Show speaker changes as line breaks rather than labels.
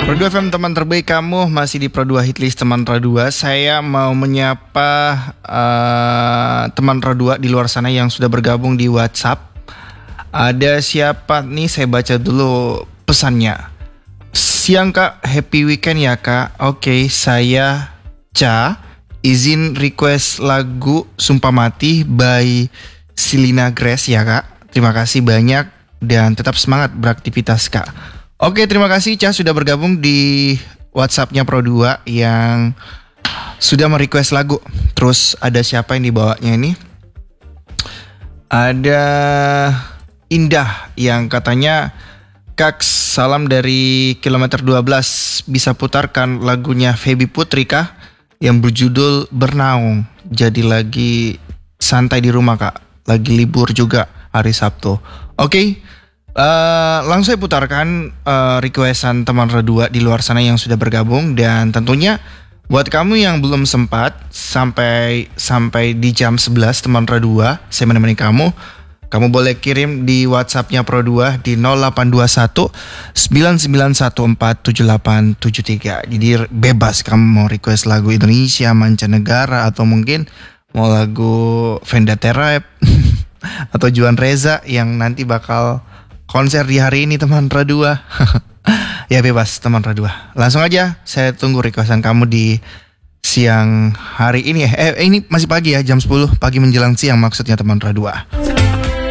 Pro 2 FM teman terbaik kamu, masih di Pro 2 Hitlist teman Pro 2. Saya mau menyapa teman Pro 2 di luar sana yang sudah bergabung di WhatsApp. Ada siapa nih, saya baca dulu pesannya. Siang kak, happy weekend ya kak. Oke, saya Ca, izin request lagu Sumpah Mati by Selena Grace ya kak. Terima kasih banyak dan tetap semangat beraktivitas kak. Oke, terima kasih Ca sudah bergabung di WhatsApp-nya Pro 2 yang sudah merequest lagu. Terus ada siapa yang dibawanya ini? Ada Indah yang katanya, Kak, salam dari kilometer 12. Bisa putarkan lagunya Feby Putri kah? Yang berjudul Bernaung. Jadi lagi santai di rumah kak. Lagi libur juga hari Sabtu. Oke. Langsung saya putarkan requestan teman Redua di luar sana yang sudah bergabung. Dan tentunya buat kamu yang belum sempat sampai di jam 11 teman Redua, saya menemani kamu. Kamu boleh kirim di WhatsApp-nya Pro 2 di 0821 99147873. Jadi bebas kamu mau request lagu Indonesia, mancanegara, atau mungkin mau lagu Vendetta Rap atau Juan Reza yang nanti bakal konser di hari ini teman Radua. Ya bebas teman Radua. Langsung aja saya tunggu requestan kamu di siang hari ini ya. Ini masih pagi ya, jam 10 pagi menjelang siang maksudnya teman Radua.